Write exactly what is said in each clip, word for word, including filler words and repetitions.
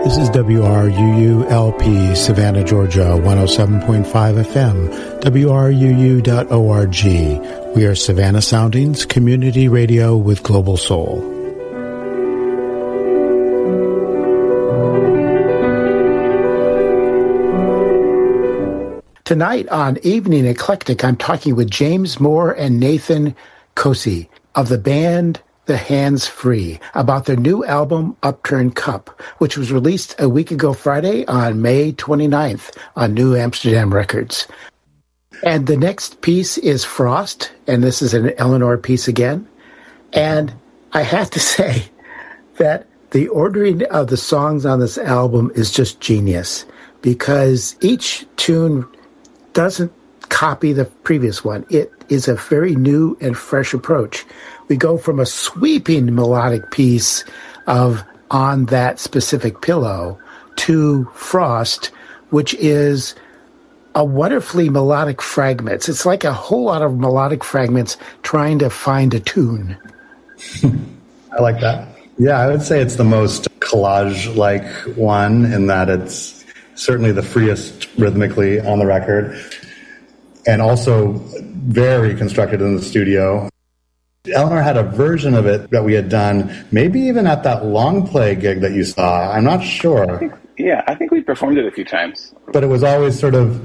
This is W R U U L P, Savannah, Georgia, one oh seven point five F M, W R U U dot org. We are Savannah Soundings, community radio with global soul. Tonight on Evening Eclectic, I'm talking with James Moore and Nathan Kosey of the band The Hands Free about their new album, Upturned Cup, which was released a week ago Friday on May twenty-ninth on New Amsterdam Records. And the next piece is Frost, and this is an Eleanor piece again. And I have to say that the ordering of the songs on this album is just genius, because each tune doesn't copy the previous one. It is a very new and fresh approach. We go from a sweeping melodic piece of On That Specific Pillow to Frost, which is a wonderfully melodic fragments. It's like a whole lot of melodic fragments trying to find a tune. I like that. Yeah, I would say it's the most collage-like one in that it's certainly the freest rhythmically on the record, and also very constructed in the studio. Eleanor had a version of it that we had done, maybe even at that long play gig that you saw. I'm not sure. I think, yeah, I think we performed it a few times. But it was always sort of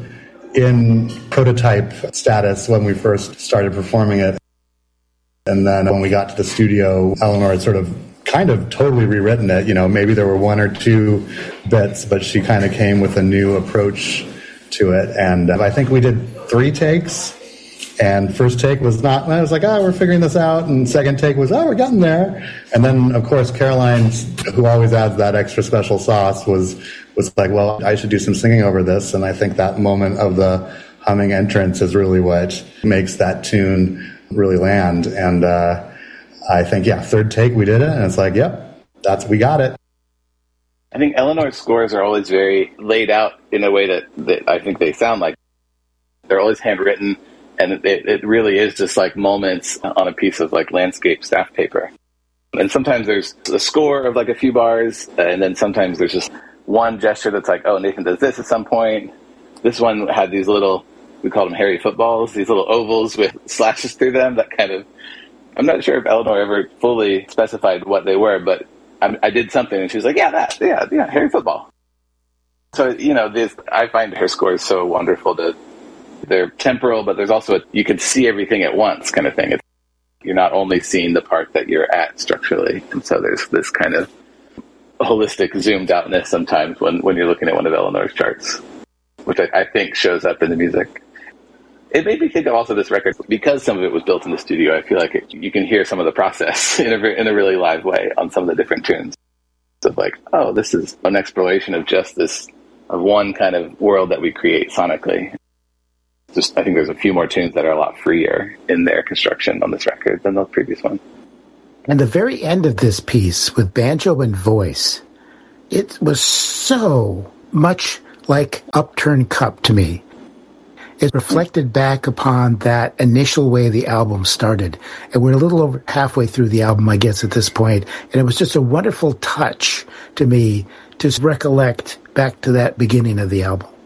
in prototype status when we first started performing it. And then when we got to the studio, Eleanor had sort of kind of totally rewritten it. You know, maybe there were one or two bits, but she kind of came with a new approach to it. And I think we did three takes. And first take was not, I was like, oh, we're figuring this out. And second take was, oh, we're getting there. And then, of course, Caroline, who always adds that extra special sauce, was was like, well, I should do some singing over this. And I think that moment of the humming entrance is really what makes that tune really land. And uh, I think, yeah, third take, we did it. And it's like, yep, that's, we got it. I think Eleanor's scores are always very laid out in a way that, that I think they sound like. They're always handwritten. And it, it really is just like moments on a piece of like landscape staff paper. And sometimes there's a score of like a few bars, and then sometimes there's just one gesture that's like, oh, Nathan does this at some point. This one had these little, we called them hairy footballs, these little ovals with slashes through them that kind of, I'm not sure if Eleanor ever fully specified what they were, but I, I did something and she was like, yeah, that, yeah, yeah, hairy football. So, you know, this, I find her scores so wonderful to, they're temporal, but there's also a, you can see everything at once kind of thing. It's, you're not only seeing the part that you're at structurally. And so there's this kind of holistic zoomed outness sometimes when, when you're looking at one of Eleanor's charts, which I, I think shows up in the music. It made me think of also this record, because some of it was built in the studio, I feel like it, you can hear some of the process in a, in a really live way on some of the different tunes. Of like, oh, this is an exploration of just this, of one kind of world that we create sonically. Just, I think there's a few more tunes that are a lot freer in their construction on this record than the previous one. And the very end of this piece with banjo and voice, it was so much like Upturned Cup to me. It reflected back upon that initial way the album started. And we're a little over halfway through the album, I guess, at this point. And it was just a wonderful touch to me to recollect back to that beginning of the album.